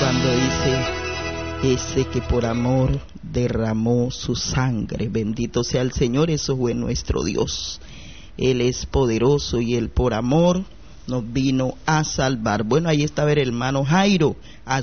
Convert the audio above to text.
cuando dice ese que por amor derramó su sangre. Bendito sea el Señor, eso fue nuestro Dios. Él es poderoso y Él por amor nos vino a salvar. Bueno, ahí estaba el hermano Jairo.